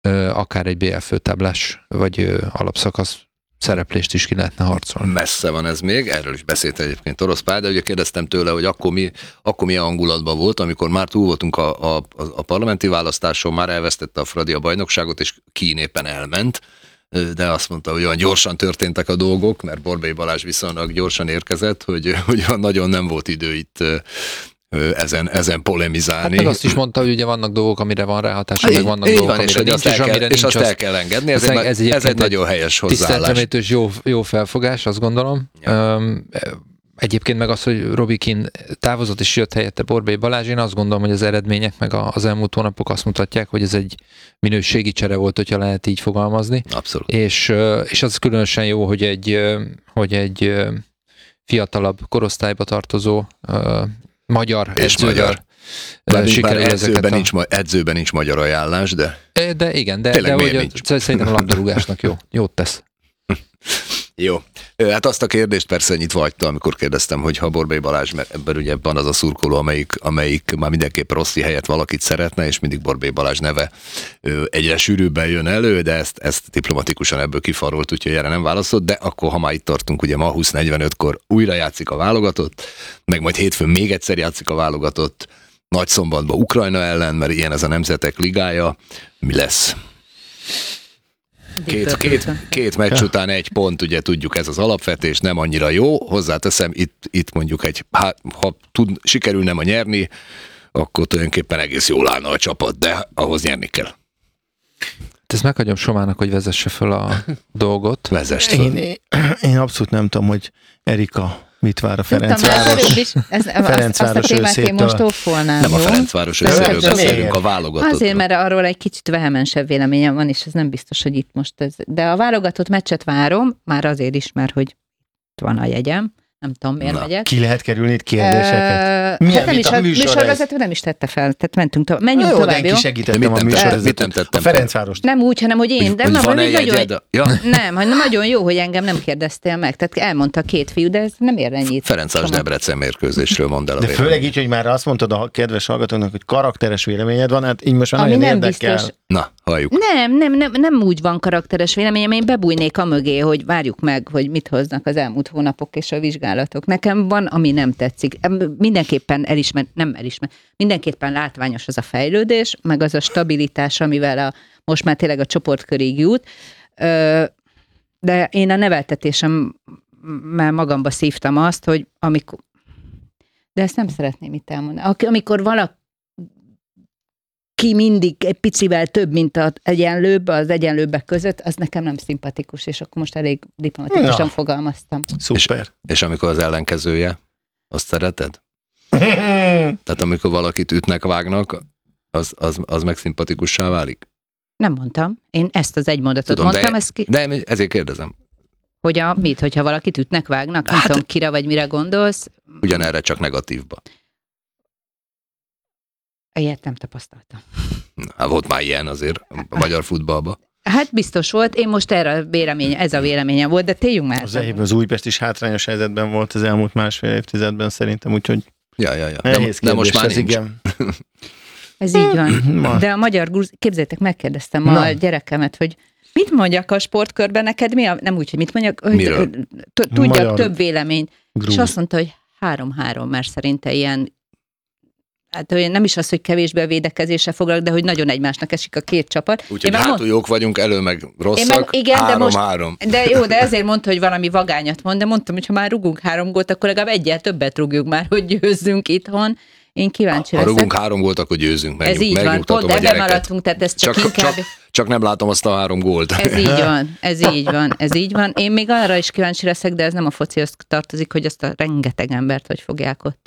akár egy BL főtáblás, vagy alapszakasz szereplést is ki lehetne harcolni. Messze van ez még, erről is beszélt egyébként Orosz Pál, de ugye kérdeztem tőle, hogy akkor milyen hangulatban volt, amikor már túl voltunk a parlamenti választáson, már elvesztette a Fradi a bajnokságot, és Kínépen elment, de azt mondta, hogy olyan gyorsan történtek a dolgok, mert Borbély Balázs viszonylag gyorsan érkezett, hogy nagyon nem volt idő itt ezen polemizálni. Hát meg azt is mondta, hogy ugye vannak dolgok, amire van ráhatása, meg vannak dolgok, amire nincs, és azt el kell engedni. Ez egy nagyon helyes hozzáállás. Tiszteletemítős jó felfogás, azt gondolom. Ja. Egyébként meg az, hogy Robi Kín távozott és jött helyette Borbély Balázs, én azt gondolom, hogy az eredmények meg az elmúlt hónapok azt mutatják, hogy ez egy minőségi csere volt, hogyha lehet így fogalmazni. Abszolút. És az különösen jó, hogy egy fiatalabb korosztályba tartozó magyar edzővel edzőben nincs magyar ajánlás, de igen, de hogy szerintem a labdarúgásnak jót tesz. Jó. Hát azt a kérdést persze nyitva hagyta, amikor kérdeztem, hogy ha Borbély Balázs, mert ebben ugye van az a szurkoló, amelyik már mindenképp Rossi helyett valakit szeretne, és mindig Borbély Balázs neve egyre sűrűbben jön elő, de ezt diplomatikusan ebből kifarolt, úgyhogy erre nem válaszolt, de akkor, ha már itt tartunk, ugye ma 20:45-kor újra játszik a válogatott, meg majd hétfőn még egyszer játszik a válogatott, Nagyszombatban Ukrajna ellen, mert ilyen ez a Nemzetek Ligája. Mi lesz? Két meccs után 1 pont, ugye tudjuk, ez az alapvetés, nem annyira jó. Hozzáteszem, itt mondjuk ha sikerülne ma nyerni, akkor tulajdonképpen egész jól állna a csapat, de ahhoz nyerni kell. Ezt meghagyom Somának, hogy vezesse fel a dolgot. Vezess fel. Én abszolút nem tudom, hogy Erika mit vár a Ferencváros. Azt a témát én most ófolnám. Nem a Ferencváros összéről beszélünk, a válogatott. Azért, mert arról egy kicsit vehemensebb véleményem van, és ez nem biztos, hogy itt most ez. De a válogatott meccset várom, már azért is, mert hogy itt van a jegyem. Nem tudom, miért megyek. Ki lehet kerülni itt kérdéseket? Hát nem is, a műsorvezető nem is tette fel. Tehát menjünk tovább, jó? Segítettem a műsorvezetőt. A Ferencvárost. Nem úgy, hanem, hogy én. De van egy jegyed? Nem, nagyon jó, hogy engem nem kérdeztél meg. Tehát elmondta 2 fiú, de ez nem ér ennyit. Ferencváros Debrecen mérkőzésről mondd el a vélemény. De főleg így, hogy már azt mondtad a kedves hallgatóknak, hogy karakteres véleményed van, hát így most már nagyon érdekel. Biztos. Na, halljuk. Nem úgy van karakteres véleményem, én bebújnék amögé, hogy várjuk meg, hogy mit hoznak az elmúlt hónapok és a vizsgálatok. Nekem van, ami nem tetszik. Mindenképpen mindenképpen látványos az a fejlődés, meg az a stabilitás, amivel most már tényleg a csoportkörig jut. De én a neveltetésemmel magamba szívtam azt, hogy amikor... De ezt nem szeretném itt elmondani. Amikor valaki mindig egy picivel több, mint az egyenlőbbek között, az nekem nem szimpatikus, és akkor most elég diplomatikusan fogalmaztam. Szuper. És amikor az ellenkezője, azt szereted? Tehát amikor valakit ütnek, vágnak, az meg szimpatikussá válik? Nem mondtam. Én ezt az egy mondatot mondtam. De ezért kérdezem. Hogy hogyha valakit ütnek, vágnak? Nem tudom, kire vagy mire gondolsz. Ugyanerre, csak negatívba. Ilyet nem tapasztaltam. Hát volt már ilyen azért a magyar futballban. Hát biztos volt, én most ez a véleményem volt, de téljünk már. Az Újpest is hátrányos helyzetben volt az elmúlt 1,5 évtizedben szerintem, úgyhogy nehéz de most már nincs. Igen. Ez így van. De a magyar képzeljétek, megkérdeztem a gyerekemet, hogy mit mondjak a sportkörben neked, nem úgy, hogy mit mondjak, hogy tudjak több véleményt. És azt mondta, hogy 3-3, mert szerinte ilyen, hát nem is az, hogy kevésbé a védekezésre foglalok, de hogy nagyon egymásnak esik a 2 csapat. Úgyhogy hátul jók vagyunk, elő meg rosszak, 3-3. De jó, de ezért mondta, hogy valami vagányat mond, de mondtam, hogy ha már rugunk 3 gólt, akkor legalább egyel többet rúgjuk már, hogy győzzünk itthon. Én kíváncsi leszek. Ha rugunk 3 gólt, akkor győzünk meg. Ez így van, pont ebben maradtunk, tehát ez csak inkább... Csak nem látom azt a 3 gólt. Ez így van. Én még arra is kíváncsi leszek, de ez nem a focihoz tartozik, hogy azt a rengeteg embert, hogy fogják ott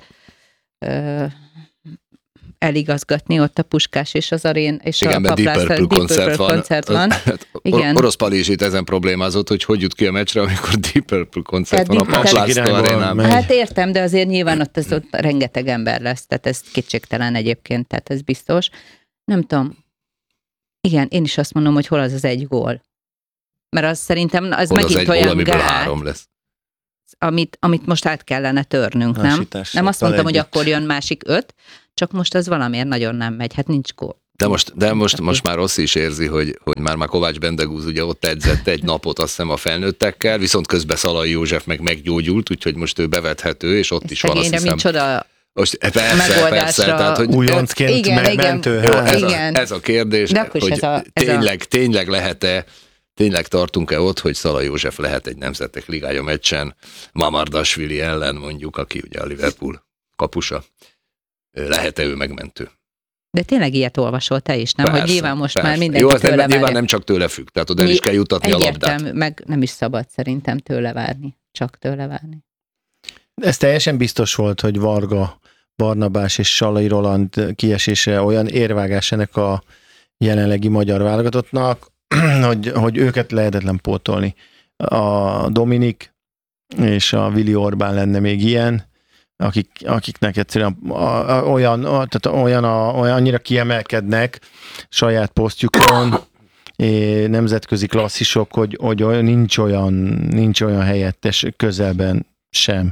eligazgatni, ott a Puskás és az Arén, és igen, a Deep Purple koncert van. Igen. Orosz Pali is itt ezen problémázott, hogy jut ki a meccsre, amikor Deep Purple koncert van a Paplászló arénában. Hát értem, de azért nyilván ott rengeteg ember lesz, tehát ez kétségtelen egyébként, tehát ez biztos. Nem tudom. Igen, én is azt mondom, hogy hol az 1 gól. Mert az szerintem az hol megint az olyan gól, 3 lesz. Amit most át kellene törnünk, nem? Nem azt mondtam, hogy akkor jön másik 5, csak most ez valamiért nagyon nem megy. Hát nincs gól. De most már Rossi is érzi, hogy már Kovács Bendegúz ugye ott edzett egy napot, azt hiszem a felnőttekkel, viszont közben Szalai József meggyógyult, úgyhogy most ő bevethető, és ott is van, azt hiszem. Micsoda most, persze, tehát, hogy újoncként megmentő. Ez a kérdés, hogy tényleg lehet-e, tényleg tartunk-e ott, hogy Szalai József lehet egy Nemzetek Ligája meccsen Mamardashvili ellen mondjuk, aki ugye a Liverpool kapusa, lehet-e ő megmentő? De tényleg ilyet olvasol te is, nem? Persze, hogy nyilván most persze. már mindenki Jó, tőle nyilván nem csak tőle függ, tehát oda is kell juttatni a labdát. Meg nem is szabad szerintem tőle várni, csak tőle várni. Ez teljesen biztos volt, hogy Varga, Barnabás és Sallai Roland kiesése olyan érvágás ennek a jelenlegi magyar válogatottnak, hogy őket lehetetlen pótolni. A Dominik és a Vili Orbán lenne még ilyen, akiknek egyszerűen olyan annyira kiemelkednek saját posztjukon, nemzetközi klasszisok, hogy nincs olyan helyettes közelben sem.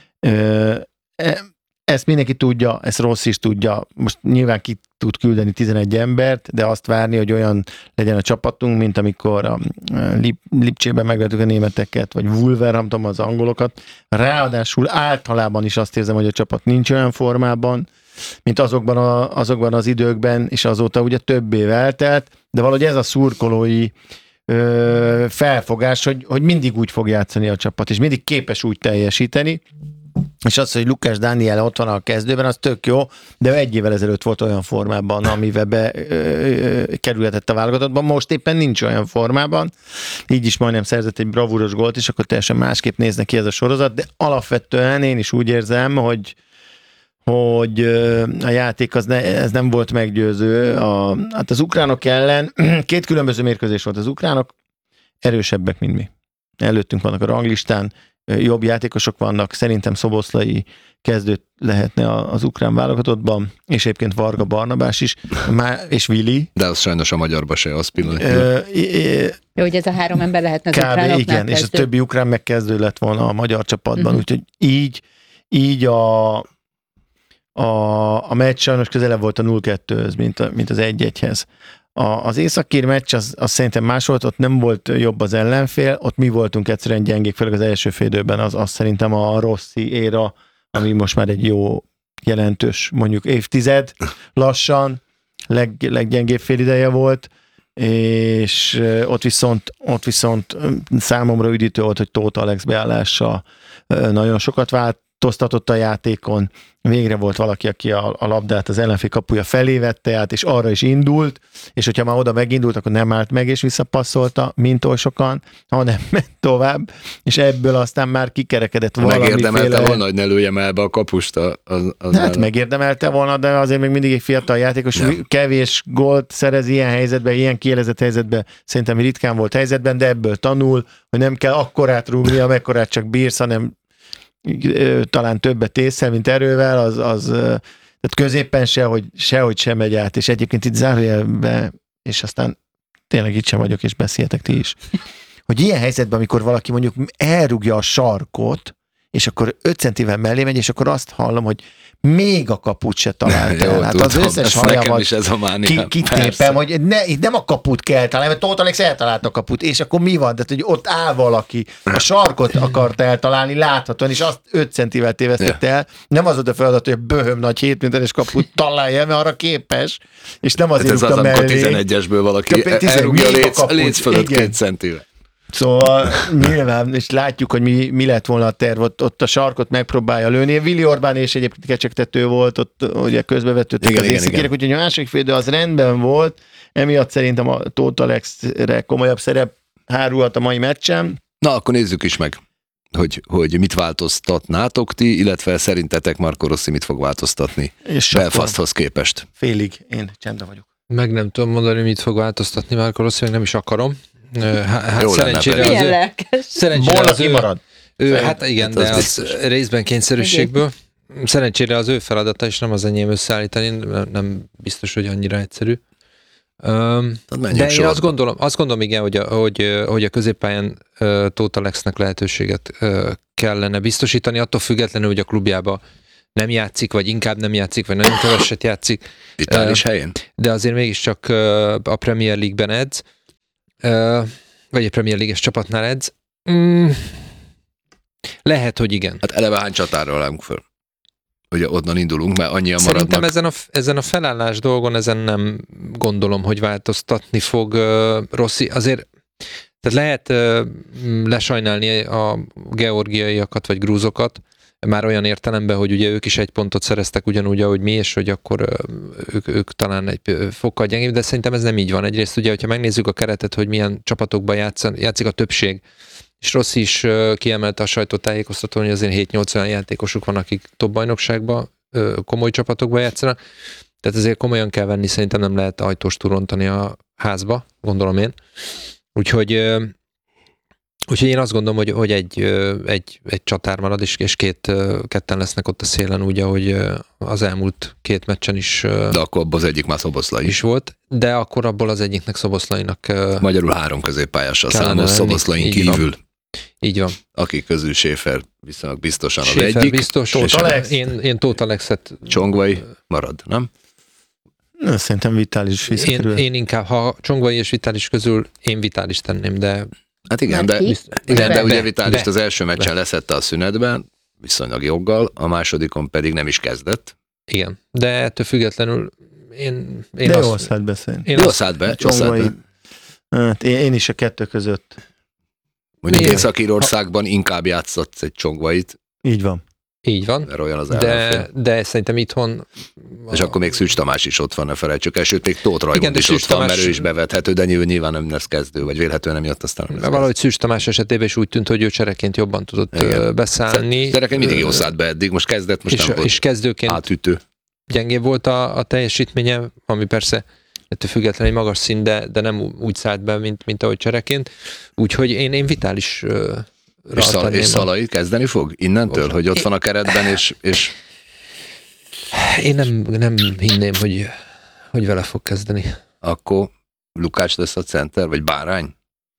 Ezt mindenki tudja, ezt Rossz is tudja. Most nyilván ki tud küldeni 11 embert, de azt várni, hogy olyan legyen a csapatunk, mint amikor a Lipcsében megvettük a németeket, vagy Wolverhampton az angolokat. Ráadásul általában is azt érzem, hogy a csapat nincs olyan formában, mint azokban az időkben, és azóta ugye több év eltelt, de valahogy ez a szurkolói felfogás, hogy mindig úgy fog játszani a csapat, és mindig képes úgy teljesíteni, és az, hogy Lukács Dániel ott van a kezdőben, az tök jó, de egy évvel ezelőtt volt olyan formában, amivel kerülhetett a válogatottban, most éppen nincs olyan formában, így is majdnem szerzett egy bravúros gólt, és akkor teljesen másképp néznek ki ez a sorozat, de alapvetően én is úgy érzem, hogy a játék ez nem volt meggyőző. Hát az ukránok ellen 2 különböző mérkőzés volt. Az ukránok erősebbek, mint mi. Előttünk vannak a ranglistán, jobb játékosok vannak, szerintem Szoboszlai kezdőt lehetne az ukrán válogatottban, és egyébként Varga Barnabás is, és Vili. De az sajnos a magyarba se, az pillanat. Jó, hogy ez a 3 ember lehetne az ukránoknál igen, kezdő. És a többi ukrán megkezdő lett volna a magyar csapatban, úgyhogy így a meccs sajnos közelebb volt a 0-2-höz, mint az 1-1-hez. Az északír meccs az szerintem más volt, ott nem volt jobb az ellenfél, ott mi voltunk egyszerűen gyengék, főleg az első fél időben, az szerintem a Rossi éra, ami most már egy jó jelentős, mondjuk évtized, lassan, leggyengébb fél ideje volt, és ott viszont számomra üdítő volt, hogy Tóth Alex beállása nagyon sokat változtatott a játékon. Végre volt valaki, aki a labdát az ellenfél kapuja felé vette át, és arra is indult, és hogyha már oda megindult, akkor nem állt meg, és visszapasszolta, mint oly sokan, hanem ment tovább, és ebből aztán már kikerekedett valamiféle... Megérdemelte volna, hogy ne lőjem el be a kapust. Hát megérdemelte volna, de azért még mindig egy fiatal játékos, kevés gólt szerez ilyen helyzetben, ilyen kielezett helyzetben, szerintem ritkán volt helyzetben, de ebből tanul, hogy nem kell akkorát rúgni, amekkorát csak bírsz, hanem talán többet észre, mint erővel, tehát középpen sehogy sem megy át, és egyébként itt zárójelbe, és aztán tényleg itt sem vagyok, és beszéltek ti is, hogy ilyen helyzetben, amikor valaki mondjuk elrúgja a sarkot, és akkor 5 centivel mellé megy, és akkor azt hallom, hogy még a kaput se talált el. Hát az összes hajamat kitépem, hogy itt nem a kaput kell találni, mert Tóth Alex eltalált a kaput, és akkor mi van? Tehát, hogy ott áll valaki, a sarkot akart eltalálni láthatóan, és azt 5 centivel tévesztette el. Nem az a feladat, hogy a böhöm nagy 7 méteres kaput találja, mert arra képes, és nem azért rúgta mellé. Ez az, amikor 11-esből valaki elrúgja a léc fölött 2 centivel. Szóval nyilván, és látjuk, hogy mi lett volna a terv, ott a sarkot megpróbálja lőni. Vili Orbán és egyébként kecsegtető volt, ott ugye közbevetődtek az északírek, úgyhogy a második fél idő az rendben volt, emiatt szerintem a Tóth Alexre komolyabb szerep hárulhat a mai meccsen. Na, akkor nézzük is meg, hogy mit változtatnátok ti, illetve szerintetek Marco Rossi mit fog változtatni Belfasthoz képest. Félig, én csendben vagyok. Meg nem tudom mondani, mit fog változtatni Marco Rossi, meg nem is akarom. Hát jó szerencsére az ő marad. Hát igen, de az részben kényszerűségből. Szerencsére az ő feladata, és nem az enyém összeállítani, nem biztos, hogy annyira egyszerű. De én azt gondolom igen, hogy a középpályán Tóth Alexnek lehetőséget kellene biztosítani, attól függetlenül, hogy a klubjába nem játszik, vagy inkább nem játszik, vagy nagyon keveset játszik. Vitális helyen? De azért mégiscsak a Premier League-ben edz, vagy a Premier League-es csapatnál edz. Lehet, hogy igen. Hát eleve hány csatáról állunk föl? Ugye onnan indulunk, mert annyian maradnak. Szerintem ezen a felállás dolgon ezen nem gondolom, hogy változtatni fog Rossi. Azért tehát lehet lesajnálni a georgiaiakat vagy grúzokat, már olyan értelemben, hogy ugye ők is egy pontot szereztek ugyanúgy, ahogy mi, és hogy akkor ők talán egy fokkal gyengébb, de szerintem ez nem így van. Egyrészt ugye, hogyha megnézzük a keretet, hogy milyen csapatokban játszik a többség, és Rossi is kiemelte a sajtótájékoztatón, hogy azért 7-8 olyan játékosuk van, akik top bajnokságban, komoly csapatokban játszanak, tehát ezért komolyan kell venni, szerintem nem lehet ajtóst rontani a házba, gondolom én. Úgyhogy én azt gondolom, hogy egy csatár marad, és ketten lesznek ott a szélen, úgy, ahogy az elmúlt 2 meccsen is. De akkor abból az egyik már Szoboszlai is volt, de akkor abból az egyiknek Szoboszlainak magyarul 3 középpályással számos Szoboszlain kívül. Van. Így van. Akik közül Schäfer viszonylag biztosan az Schäfer egyik. Biztos, én Tóth Alexet Csongvai marad, nem? Szerintem Vitális visszakerül. Én inkább, ha Csongvai és Vitális közül, én Vitális tenném, de... Hát igen, de ugye Vitálist az első meccsen leszette a szünetben, viszonylag joggal, a másodikon pedig nem is kezdett. Igen, de ettől függetlenül én de jó szállt be szerint. Jó szállt be. Hát én is a 2 között. Mondjuk Észak-Írországban inkább játszhatsz egy Csongvait. Így van. Így van, mert olyan az de szerintem itthon... És akkor még Szűcs Tamás is ott van, ne felejtsük el, sőt még Tóth Rajmond is ott van, mert ő is bevethető, de nyilván nem lesz kezdő, vagy vélhetően nem jött, aztán nem lesz valahogy Szűcs Tamás esetében is úgy tűnt, hogy ő csereként jobban tudott beszállni. Csereként mindig jó szállt be eddig, most kezdett, most nem volt és kezdőként átütő. Gyengébb volt a teljesítménye, ami persze ettől függetlenül egy magas szín, de nem úgy szállt be, mint ahogy csereként. Úgyhogy én Vitális... És Szalai kezdeni fog innentől, most, hogy ott van a keretben, és... Én nem hinném, hogy vele fog kezdeni. Akkor Lukács lesz a center, vagy Bárány?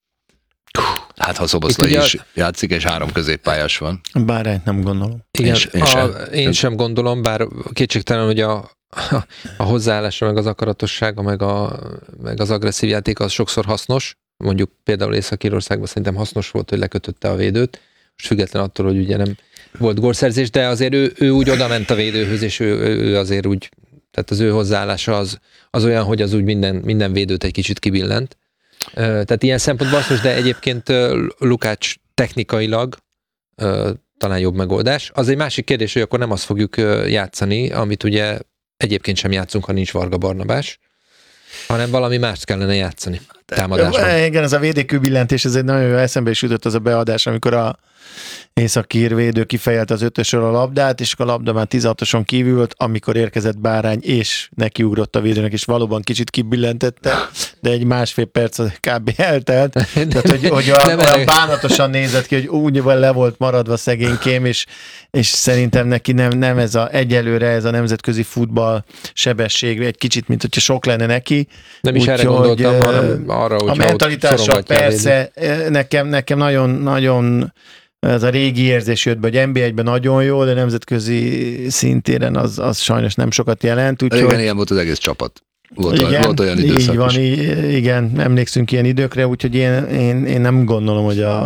Hát ha Szoboszlai is játszik, és 3 középpályás van. Bárányt nem gondolom. Igen, én sem gondolom, bár kétségtelen, hogy a hozzáállása, meg az akaratossága, meg az agresszív játék az sokszor hasznos. Mondjuk például Észak-Írországban szerintem hasznos volt, hogy lekötötte a védőt, most független attól, hogy ugye nem volt gólszerzés, de azért ő úgy oda ment a védőhöz, és ő azért úgy, tehát az ő hozzáállása az olyan, hogy az úgy minden védőt egy kicsit kibillent. Tehát ilyen szempontból hasznos, de egyébként Lukács technikailag talán jobb megoldás. Az egy másik kérdés, hogy akkor nem azt fogjuk játszani, amit ugye egyébként sem játszunk, ha nincs Varga Barnabás, hanem valami mást kellene játszani támadásban. Igen, ez a védékűbillentés, ez egy nagyon jó, eszembe is jutott az a beadás, amikor a északír védő kifejelt az 5-ösről a labdát, és a labda már 16-oson kívül volt, amikor érkezett Bárány, és nekiugrott a védőnek, és valóban kicsit kibillentette, de egy 1,5 perc kb. Eltelt. Tehát, hogy olyan bánatosan nézett ki, hogy úgy le volt maradva szegénykém, és szerintem neki nem ez egyelőre ez a nemzetközi futball sebesség, egy kicsit, mint hogyha sok lenne neki. Nem is erre gondoltam, hanem arra, hogy a mentalitása persze, nekem nagyon ez a régi érzés jött be, hogy NB1-ben nagyon jó, de nemzetközi szintéren az sajnos nem sokat jelent. Igen, ilyen volt az egész csapat. Volt olyan időszak így van, igen, emlékszünk ilyen időkre, úgyhogy én nem gondolom,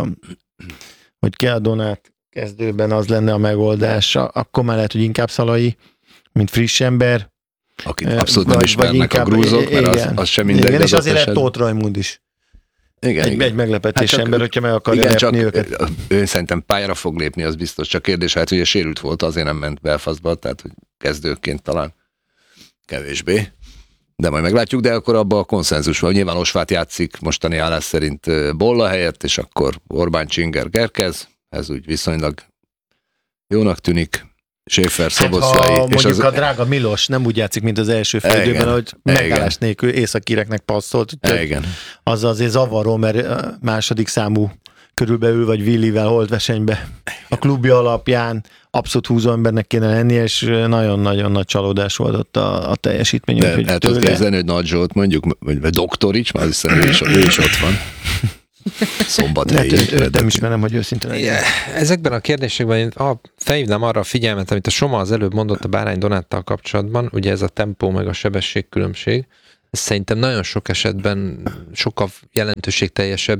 hogy kell Donát kezdőben az lenne a megoldás. Akkor már lehet, hogy inkább Szalai, mint friss ember. Akit abszolút nem ismernek a grúzok, mert az sem mindegy. Igen, és azért lett Tóth Rajmund is. Igen, egy meglepetés ember, hogyha meg akarja lepni őket. Ő szerintem pályára fog lépni, az biztos. Csak kérdés, hát ugye sérült volt, azért nem ment Belfastba, tehát hogy kezdőként talán kevésbé. De majd meglátjuk, de akkor abban a konszenzus van. Nyilván Osvát játszik mostani állás szerint Bolla helyett, és akkor Orbán Csinger Gerkez. Ez úgy viszonylag jónak tűnik. Schäfer, Szoboszlai. Hát, mondjuk a drága Milos nem úgy játszik, mint az első fél időben, hogy megállás nélkül északíreknek passzolt. Az azért zavaró, mert második számú körülbelül, vagy Willivel holdversenybe a klubja alapján abszolút húzó embernek kéne lenni, és nagyon-nagyon nagy csalódás volt ott a teljesítmény. De el tudod kezdeni, hogy Nagy Zsolt mondjuk, vagy Doktorics, már hiszem ő is ott van. Szombathelyi. Nem ismerem, hogy őszintén legyen. Ezekben a kérdésekben én felhívnám arra a figyelmet, amit a Soma az előbb mondott a Bárány Donáttal kapcsolatban, ugye ez a tempó meg a sebesség különbség. Ez szerintem nagyon sok esetben sokkal jelentőségteljesebb,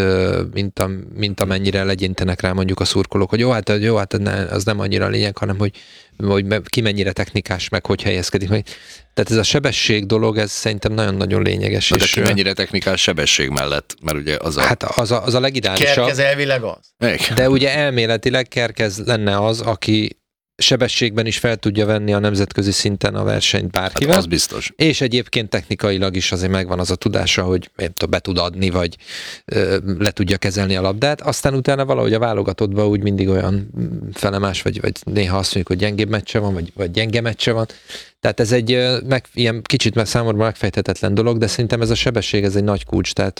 mint amennyire legyintenek rá mondjuk a szurkolók, hogy jó, hát az nem annyira lényeg, hanem hogy ki mennyire technikás, meg hogy helyezkedik meg. Tehát ez a sebesség dolog, ez szerintem nagyon-nagyon lényeges. De ki mennyire technikás sebesség mellett? Mert ugye az a... Hát az a legideálisabb. Kerkez elvileg az. De ugye elméletileg Kerkez lenne az, aki sebességben is fel tudja venni a nemzetközi szinten a versenyt bárkivel. Hát az biztos. És egyébként technikailag is azért megvan az a tudása, hogy be tud adni, vagy le tudja kezelni a labdát. Aztán utána valahogy a válogatottban úgy mindig olyan felemás, vagy néha azt mondjuk, hogy gyengébb meccse van, vagy gyenge meccse van. Tehát ez egy ilyen kicsit számomra megfejthetetlen dolog, de szerintem ez a sebesség, ez egy nagy kulcs, tehát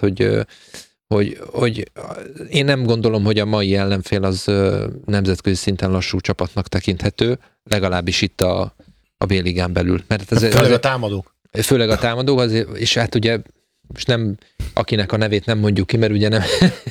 hogy én nem gondolom, hogy a mai ellenfél az nemzetközi szinten lassú csapatnak tekinthető, legalábbis itt a B-ligán belül. Mert főleg a támadók. Főleg a támadók, és hát ugye most nem, akinek a nevét nem mondjuk ki, mert ugye nem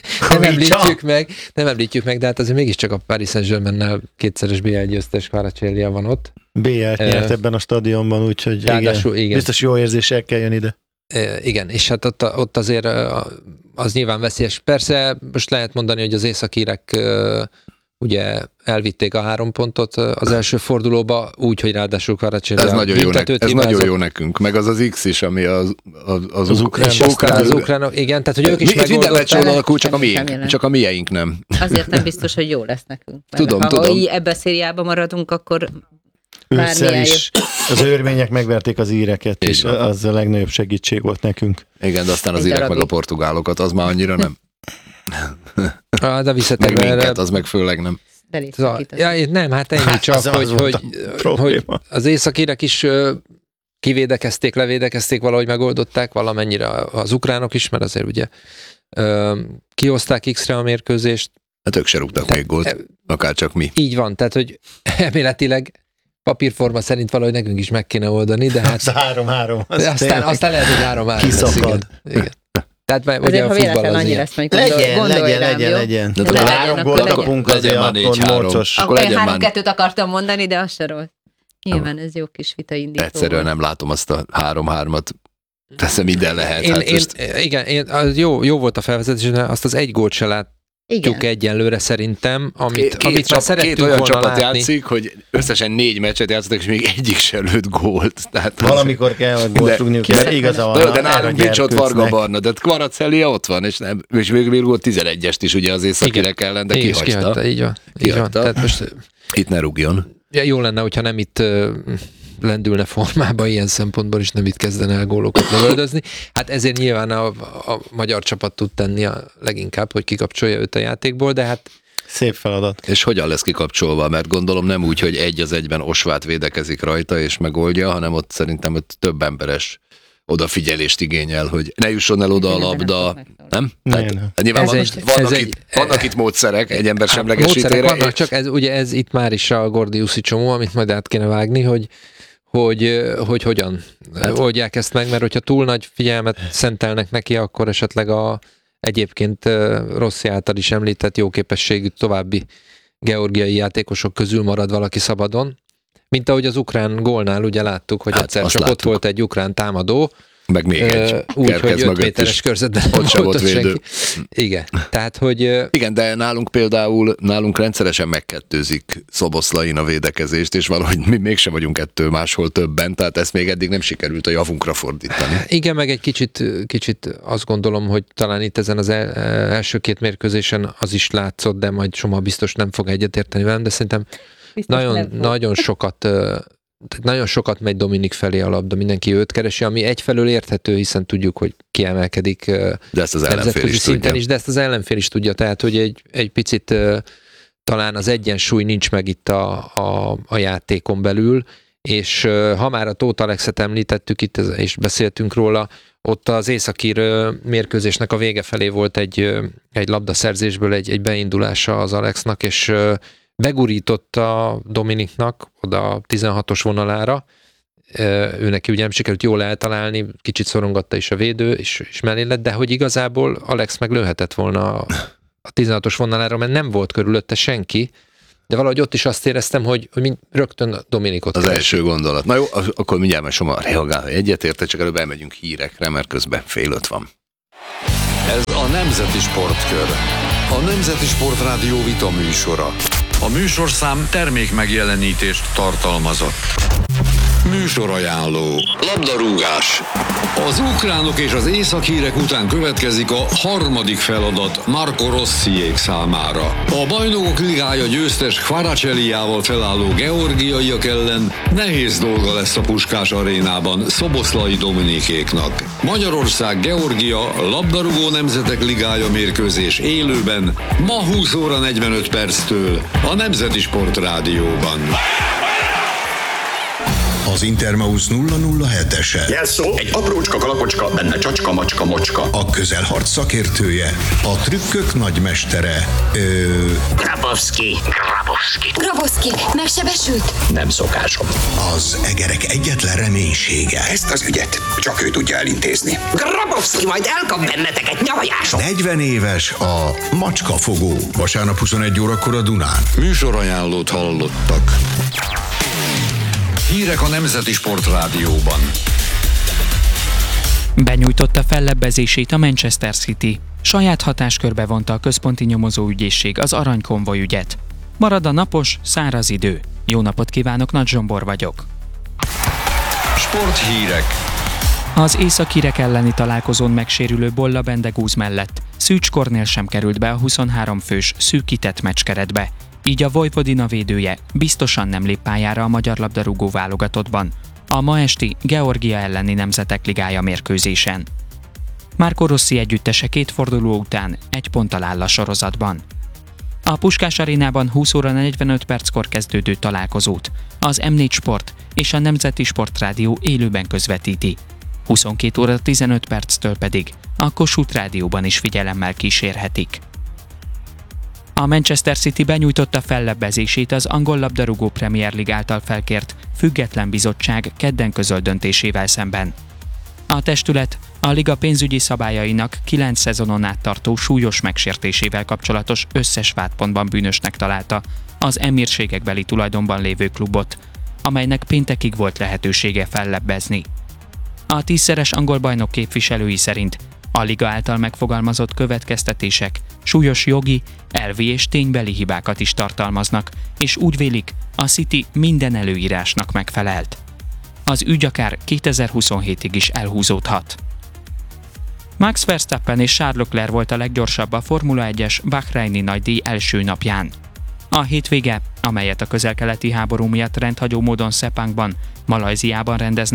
említjük meg, de hát azért mégiscsak a Paris Saint-Germain-nel kétszeres BL győztes Kvaratskhelia van ott. BL-t nyert ebben a stadionban, úgyhogy igen. Biztos jó érzéssel kell jön ide. Igen, és hát ott azért az nyilván veszélyes. Persze most lehet mondani, hogy az északírek ugye elvitték a 3 pontot az első fordulóba, úgy, hogy ráadásul Kvaratskhelia ez nagyon jó nekünk, meg az X is, ami az ukránok, igen, tehát hogy ők is megoldották. Minden meccs alakul, csak a mieink nem. Azért nem biztos, hogy jó lesz nekünk. Tudom. Ha így ebbe a szériában maradunk, akkor ősszel is az őrmények megverték az íreket, és az a legnagyobb segítség volt nekünk. Igen, de aztán az írek meg a portugálokat, az már annyira nem. De meg minket, az meg főleg nem. Nem, hát ennyi csak, hogy az északírek is levédekezték, valahogy megoldották, valamennyire az ukránok is, mert azért ugye kihozták X-re a mérkőzést. Hát ők se rúgtak még gólt, akár csak mi. Így van, tehát hogy elméletileg papírforma szerint valahogy nekünk is meg kéne oldani, de hát... Az 3-3. Aztán lehet, hogy 3-3. Kiszakad. Igen. Tehát azért, ugye a futball az ilyen. Legyen. De 3 gólt kapunk, azért akkor morcos. Akkor én 3-2-t akartam mondani, de azt se rossz. Nyilván ez jó kis vita indító. Egyszerűen nem látom azt a 3-3-at. Persze minden lehet. Igen, jó volt a felvezetés, de azt az 1 gólt se látjuk egyenlőre szerintem, amit már szerettünk volna olyan csapat látni. játszik, hogy összesen 4 meccset játszottak, és még egyik se lőtt gólt. Tehát valamikor kell, hogy gólt rúgniuk, mert igaza van. De nálunk nincs ott Varga Barna, de Kvaratskhelia ott van, és még volt 11-est is ugye az északirek ellen, de kihagyta. Így van. Tehát most, itt ne rúgjon. Jó lenne, hogyha nem itt lendülne formába ilyen szempontból is, nem itt kezdene el gólokat lövöldözni. Hát ezért nyilván a magyar csapat tud tenni a leginkább, hogy kikapcsolja őt a játékból, de hát szép feladat. És hogyan lesz kikapcsolva? Mert gondolom nem úgy, hogy 1-1 Osvát védekezik rajta és megoldja, hanem ott szerintem ott több emberes odafigyelést igényel, hogy ne jusson el oda a labda. Nem? Nyilván vannak itt módszerek, egy ember semlegesítére. Módszerek vannak, csak ez itt már is a Gordiuszi csomó, amit majd át kéne vágni, hogy hogyan oldják ezt meg, mert hogyha túl nagy figyelmet szentelnek neki, akkor esetleg egyébként Rossi által is említett jó képességű további georgiai játékosok közül marad valaki szabadon. Mint ahogy az ukrán gólnál ugye láttuk, hogy egyszer csak ott volt egy ukrán támadó, meg még egy úgy, hogy 5 méteres körzetben ott sem volt védő. Igen, tehát hogy... Igen, de nálunk rendszeresen megkettőzik Szoboszlain a védekezést, és valahogy mi mégsem vagyunk ettől máshol többen, tehát ezt még eddig nem sikerült a javunkra fordítani. Igen, meg egy kicsit azt gondolom, hogy talán itt ezen az első 2 mérkőzésen az is látszott, de majd Soma biztos nem fog egyetérteni velem, de szerintem nagyon sokat megy Dominik felé a labda, mindenki őt keresi, ami egyfelől érthető, hiszen tudjuk, hogy kiemelkedik de ezt az ellenfél is szinten tudja. is, de ezt az ellenfél is tudja, tehát hogy egy picit talán az egyensúly nincs meg itt a játékon belül, és ha már a Tóth Alexet említettük itt, és beszéltünk róla, ott az északír mérkőzésnek a vége felé volt egy labdaszerzésből egy beindulása az Alexnak, és begurított a Dominiknak oda a 16-os vonalára, ő neki ugye nem sikerült jól eltalálni, kicsit szorongatta is a védő, és mellé lett, de hogy igazából Alex meg lőhetett volna a 16-os vonalára, mert nem volt körülötte senki, de valahogy ott is azt éreztem, hogy rögtön Dominikot az első gondolat. Na jó, akkor mindjárt már Soma reagál, hogy egyetérte, csak előbb elmegyünk hírekre, mert közben 4:30 van. Ez a Nemzeti Sportkör. A Nemzeti Sportrádió vita műsora. A műsorszám termékmegjelenítést tartalmazott. Műsorajánló. Labdarúgás. Az ukránok és az észak-írek után következik a harmadik feladat Marco Rossiék számára. A Bajnokok Ligája győztes Kvaraceliával felálló georgiaiak ellen nehéz dolga lesz a Puskás arénában Szoboszlai Dominikéknak. Magyarország-Georgia labdarúgó nemzetek ligája mérkőzés élőben ma 20 óra 45 perctől a Nemzeti Sportrádióban. Az Intermausz 007-ese. Jelszó, egy aprócska kalapocska, benne csacska, macska, mocska. A közelharc szakértője, a trükkök nagymestere. Grabowski. Grabowski, megsebesült? Nem szokásom. Az egerek egyetlen reménysége. Ezt az ügyet csak ő tudja elintézni. Grabowski majd elkap benneteket nyavajásom. 40 éves a macskafogó. Vasárnap 21 órakor a Dunán. Műsorajánlót hallottak. Hírek a Nemzeti Sportrádióban. Benyújtotta fellebbezését a Manchester City. Saját hatáskörbe vonta a központi nyomozóügyészség az aranykonvoj ügyet. Marad a napos, száraz idő. Jó napot kívánok, Nagy Zsombor vagyok. Sporthírek. Az északírek elleni találkozón megsérülő Bolla Bendegúz mellett Szűcs Kornél sem került be a 23 fős szűkített meccskeretbe. Így a Vojvodina védője biztosan nem lép pályára a magyar labdarúgó válogatottban a ma esti Georgia elleni Nemzetek Ligája mérkőzésen. Marco Rossi együttese 2 forduló után 1 ponttal áll a sorozatban. A Puskás arénában 20 óra 45 perckor kezdődő találkozót az M4 Sport és a Nemzeti Sportrádió élőben közvetíti. 22 óra 15 perctől pedig a Kossuth Rádióban is figyelemmel kísérhetik. A Manchester City benyújtotta fellebbezését az angol labdarúgó Premier League által felkért független bizottság kedden közölt döntésével szemben. A testület a liga pénzügyi szabályainak 9 szezonon át tartó súlyos megsértésével kapcsolatos összes vádpontban bűnösnek találta az emírségekbeli tulajdonban lévő klubot, amelynek péntekig volt lehetősége fellebbezni. A 10-szeres angol bajnok képviselői szerint a liga által megfogalmazott következtetések súlyos jogi, elvi és ténybeli hibákat is tartalmaznak, és úgy vélik, a City minden előírásnak megfelelt. Az ügy akár 2027-ig is elhúzódhat. Max Verstappen és Charles Leclerc volt a leggyorsabb a Formula 1-es Bahreini nagydíj első napján. A hétvége, amelyet a közel-keleti háború miatt rendhagyó módon Sepangban, Malajziában rendeznek,